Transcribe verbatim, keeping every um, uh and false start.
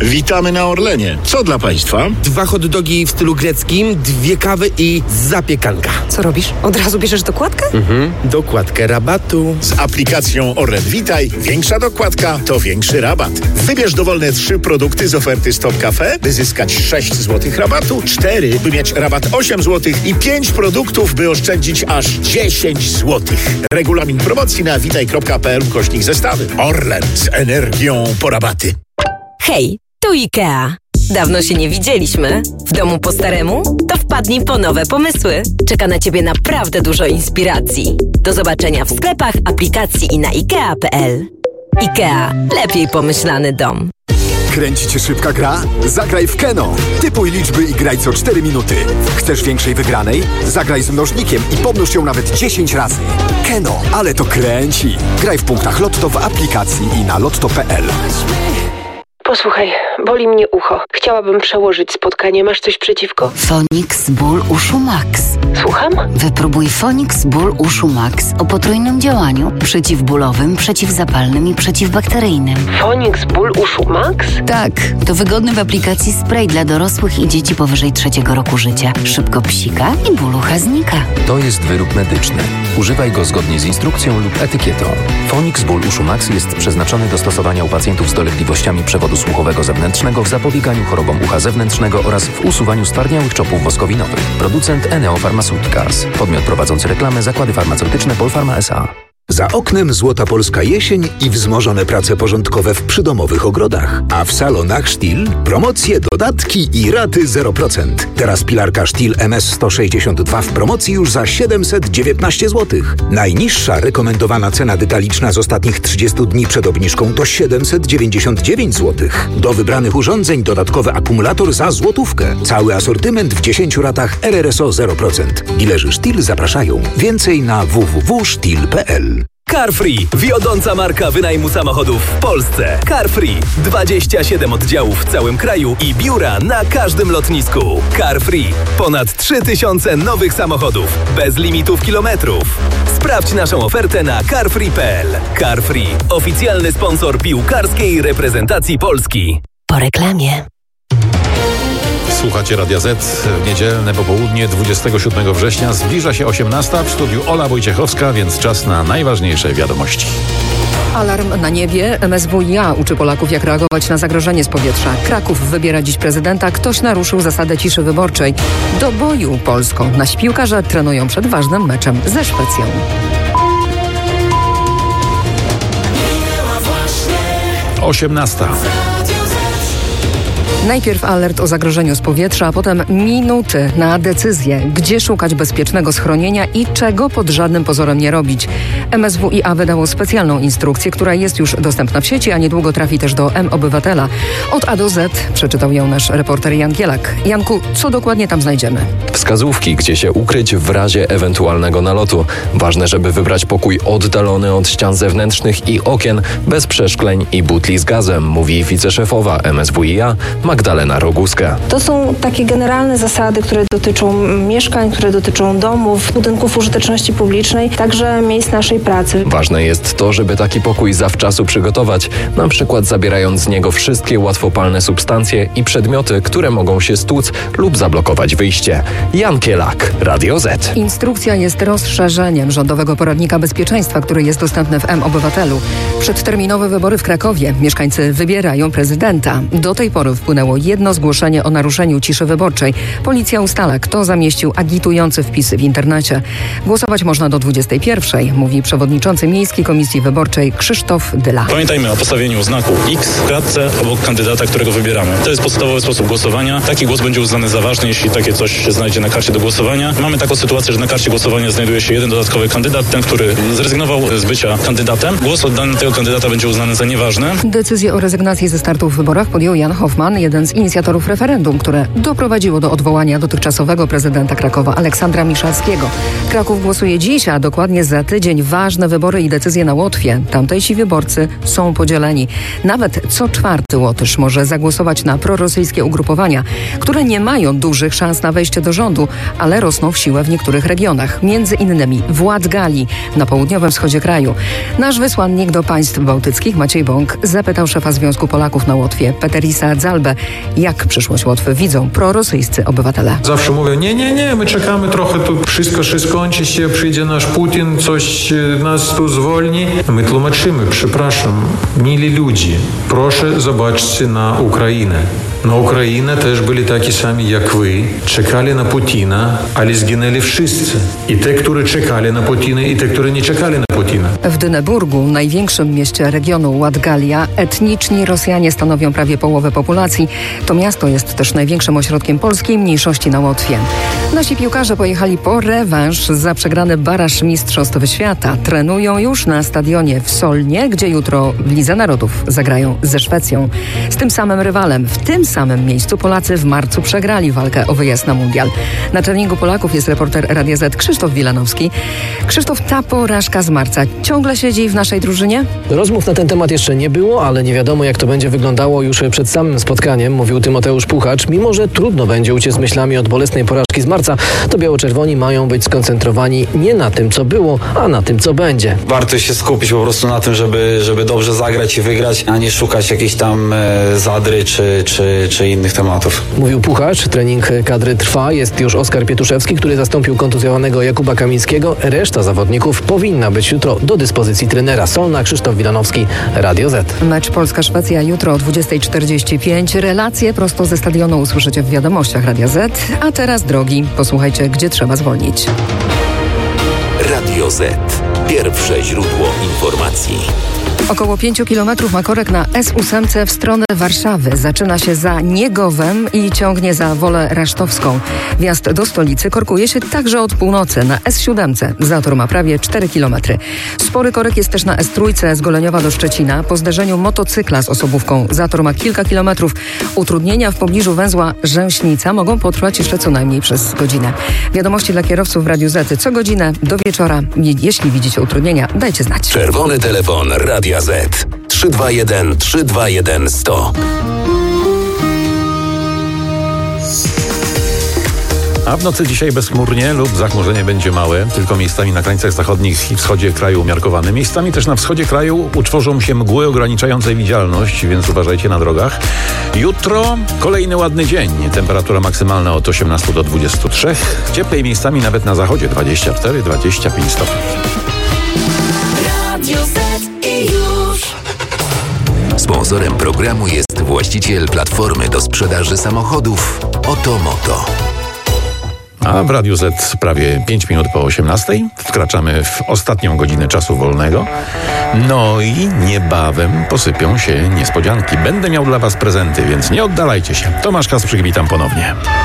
Witamy na Orlenie. Co dla państwa? Dwa hot dogi w stylu greckim, dwie kawy i zapiekanka. Co robisz? Od razu bierzesz dokładkę? Mhm, dokładkę rabatu. Z aplikacją Orlen Witaj większa dokładka to większy rabat. Wybierz dowolne trzy produkty z oferty Stop Cafe, by zyskać sześć złotych rabatu, cztery, by mieć rabat osiem złotych i pięć produktów, by oszczędzić aż dziesięć złotych. Regulamin promocji na witaj kropka p l ukośnik zestawy. Orlen z energią po rabaty. Hej, tu IKEA. Dawno się nie widzieliśmy. W domu po staremu? To wpadnij po nowe pomysły. Czeka na Ciebie naprawdę dużo inspiracji. Do zobaczenia w sklepach, aplikacji i na ikea kropka p l. IKEA. Lepiej pomyślany dom. Kręci cię szybka gra? Zagraj w Keno. Typuj liczby i graj co cztery minuty. Chcesz większej wygranej? Zagraj z mnożnikiem i pomnóż ją nawet dziesięć razy. Keno, ale to kręci. Graj w punktach Lotto w aplikacji i na lotto kropka p l. Posłuchaj, boli mnie ucho. Chciałabym przełożyć spotkanie. Masz coś przeciwko? Fonix Ból Uszu Max. Słucham? Wypróbuj Fonix Ból Uszu Max o potrójnym działaniu przeciwbólowym, przeciwzapalnym i przeciwbakteryjnym. Fonix Ból Uszu Max? Tak, to wygodny w aplikacji spray dla dorosłych i dzieci powyżej trzeciego roku życia. Szybko psika i ból ucha znika. To jest wyrób medyczny. Używaj go zgodnie z instrukcją lub etykietą. Fonix Ból Uszu Max jest przeznaczony do stosowania u pacjentów z dolegliwościami przewodu słuchowego zewnętrznego w zapobieganiu chorobom ucha zewnętrznego oraz w usuwaniu stwardniałych czopów woskowinowych. Producent Eneo Pharmaceuticals. Podmiot prowadzący reklamę Zakłady Farmaceutyczne Polpharma S A. Za oknem złota polska jesień i wzmożone prace porządkowe w przydomowych ogrodach. A w salonach Stihl promocje, dodatki i raty zero procent. Teraz pilarka Stihl M S sto sześćdziesiąt dwa w promocji już za siedemset dziewiętnaście złotych. Najniższa rekomendowana cena detaliczna z ostatnich trzydziestu dni przed obniżką to siedemset dziewięćdziesiąt dziewięć złotych. Do wybranych urządzeń dodatkowy akumulator za złotówkę. Cały asortyment w dziesięciu ratach R R S O zero procent. Dilerzy Stihl zapraszają. Więcej na w w w kropka stihl kropka p l. Carfree, wiodąca marka wynajmu samochodów w Polsce. Carfree, dwadzieścia siedem oddziałów w całym kraju i biura na każdym lotnisku. Carfree, ponad trzy tysiące nowych samochodów, bez limitów kilometrów. Sprawdź naszą ofertę na carfree kropka p l. Carfree, oficjalny sponsor piłkarskiej reprezentacji Polski. Po reklamie. Słuchacie Radia Z. W niedzielne popołudnie dwudziestego siódmego września zbliża się osiemnasta. W studiu Ola Wojciechowska, więc czas na najważniejsze wiadomości. Alarm na niebie. M S W i A uczy Polaków, jak reagować na zagrożenie z powietrza. Kraków wybiera dziś prezydenta. Ktoś naruszył zasadę ciszy wyborczej. Do boju Polską. Nasi piłkarze trenują przed ważnym meczem ze Szwecją. osiemnasta. Najpierw alert o zagrożeniu z powietrza, a potem minuty na decyzję, gdzie szukać bezpiecznego schronienia i czego pod żadnym pozorem nie robić. M S W i A wydało specjalną instrukcję, która jest już dostępna w sieci, a niedługo trafi też do M-Obywatela. Od A do Z przeczytał ją nasz reporter Jan Gielak. Janku, co dokładnie tam znajdziemy? Wskazówki, gdzie się ukryć w razie ewentualnego nalotu. Ważne, żeby wybrać pokój oddalony od ścian zewnętrznych i okien, bez przeszkleń i butli z gazem, mówi wiceszefowa M S W i A Magdalena Roguska. To są takie generalne zasady, które dotyczą mieszkań, które dotyczą domów, budynków użyteczności publicznej, także miejsc naszej pracy. Ważne jest to, żeby taki pokój zawczasu przygotować, na przykład zabierając z niego wszystkie łatwopalne substancje i przedmioty, które mogą się stłuc lub zablokować wyjście. Jan Kielak, Radio Z. Instrukcja jest rozszerzeniem rządowego poradnika bezpieczeństwa, który jest dostępny w M-Obywatelu. Przedterminowe wybory w Krakowie. Mieszkańcy wybierają prezydenta. Do tej pory wpłynęło jedno zgłoszenie o naruszeniu ciszy wyborczej. Policja ustala, kto zamieścił agitujący wpisy w internecie. Głosować można do dwudziestej pierwszej, mówi przewodniczący Miejskiej Komisji Wyborczej Krzysztof Dyla. Pamiętajmy o postawieniu znaku X w kratce obok kandydata, którego wybieramy. To jest podstawowy sposób głosowania. Taki głos będzie uznany za ważny, jeśli takie coś się znajdzie na karcie do głosowania. Mamy taką sytuację, że na karcie głosowania znajduje się jeden dodatkowy kandydat, ten, który zrezygnował z bycia kandydatem. Głos oddany tego kandydata będzie uznany za nieważny. Decyzję o rezygnacji ze startu w wyborach podjął Jan Hoffman, jeden z inicjatorów referendum, które doprowadziło do odwołania dotychczasowego prezydenta Krakowa Aleksandra Miszalskiego. Kraków głosuje dziś, a dokładnie za tydzień walczy ważne wybory i decyzje na Łotwie. Tamtejsi wyborcy są podzieleni. Nawet co czwarty Łotysz może zagłosować na prorosyjskie ugrupowania, które nie mają dużych szans na wejście do rządu, ale rosną w siłę w niektórych regionach. Między innymi w Latgalii, na południowym wschodzie kraju. Nasz wysłannik do państw bałtyckich, Maciej Bąk, zapytał szefa Związku Polaków na Łotwie, Peterisa Zalbę, jak przyszłość Łotwy widzą prorosyjscy obywatele. Zawsze mówią, nie, nie, nie, my czekamy trochę, tu wszystko się skończy się, przyjdzie nasz Putin, coś nas tu zwolni. My tłumaczymy, przepraszam, mili ludzie, proszę zobaczcie na Ukrainę. Na Ukrainę też byli taki sami jak wy, czekali na Putina, ale zginęli wszyscy. I te, którzy czekali na Putina, i te, którzy nie czekali na Putina. W Dyneburgu, największym mieście regionu Latgalia, etniczni Rosjanie stanowią prawie połowę populacji. To miasto jest też największym ośrodkiem polskiej mniejszości na Łotwie. Nasi piłkarze pojechali po rewanż za przegrany baraż Mistrzostw Świata. Trenują już na stadionie w Solnie, gdzie jutro w Lidze Narodów zagrają ze Szwecją. Z tym samym rywalem, w tym samym miejscu Polacy w marcu przegrali walkę o wyjazd na mundial. Na treningu Polaków jest reporter Radia Z Krzysztof Wilanowski. Krzysztof, ta porażka z marca ciągle siedzi w naszej drużynie? Rozmów na ten temat jeszcze nie było, ale nie wiadomo, jak to będzie wyglądało już przed samym spotkaniem, mówił Tymoteusz Puchacz. Mimo że trudno będzie uciec myślami od bolesnej porażki z marca, to biało-czerwoni mają być skoncentrowani nie na tym, co było, a na tym, co będzie. Warto się skupić po prostu na tym, żeby, żeby dobrze zagrać i wygrać, a nie szukać jakiejś tam e, zadry czy, czy, czy innych tematów. Mówił Puchacz. Trening kadry trwa. Jest już Oskar Pietuszewski, który zastąpił kontuzjowanego Jakuba Kamińskiego. Reszta zawodników powinna być jutro do dyspozycji trenera Solna. Krzysztof Wilanowski, Radio Z. Mecz Polska-Szwecja jutro o dwudziesta czterdzieści pięć. Relacje prosto ze stadionu usłyszycie w wiadomościach Radia Z. A teraz, drogi, posłuchajcie, gdzie trzeba zwolnić. Radio Z. Pierwsze źródło informacji. Około pięciu kilometrów ma korek na S osiem w stronę Warszawy. Zaczyna się za Niegowem i ciągnie za Wolę Rasztowską. Wjazd do stolicy korkuje się także od północy. Na S siedem zator ma prawie cztery kilometry. Spory korek jest też na S trzy z Goleniowa do Szczecina. Po zderzeniu motocykla z osobówką zator ma kilka kilometrów. Utrudnienia w pobliżu węzła Rzęśnica mogą potrwać jeszcze co najmniej przez godzinę. Wiadomości dla kierowców w Radiu Z co godzinę do wieczora. Jeśli widzicie utrudnienia, dajcie znać. Czerwony telefon Radia Z trzy dwa jeden trzy dwa jeden sto. A w nocy dzisiaj bezchmurnie lub zachmurzenie będzie małe, tylko miejscami na krańcach zachodnich i wschodzie kraju umiarkowane. Miejscami też na wschodzie kraju utworzą się mgły ograniczające widzialność, więc uważajcie na drogach. Jutro kolejny ładny dzień. Temperatura maksymalna od osiemnastu do dwudziestu trzech. Cieplej miejscami nawet na zachodzie dwadzieścia cztery dwadzieścia pięć stopni. Sponsorem programu jest właściciel platformy do sprzedaży samochodów Otomoto. A w Radiu Z prawie pięć minut po osiemnastej. Wkraczamy w ostatnią godzinę czasu wolnego. No i niebawem posypią się niespodzianki. Będę miał dla Was prezenty, więc nie oddalajcie się. Tomasz Kasprzyk, witam ponownie.